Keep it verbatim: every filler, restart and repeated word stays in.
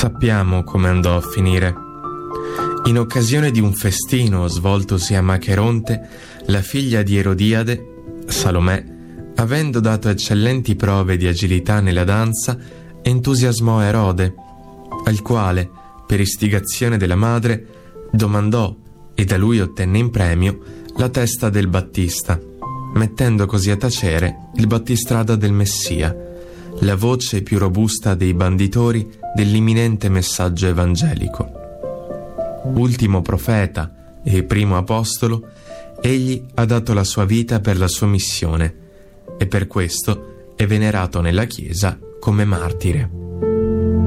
sappiamo come andò a finire. In occasione di un festino svoltosi a Macheronte, la figlia di Erodiade, Salomè, avendo dato eccellenti prove di agilità nella danza, entusiasmò Erode, al quale, per istigazione della madre, domandò e da lui ottenne in premio la testa del Battista, mettendo così a tacere il battistrada del Messia, la voce più robusta dei banditori dell'imminente messaggio evangelico. Ultimo profeta e primo apostolo, egli ha dato la sua vita per la sua missione e per questo è venerato nella Chiesa come martire.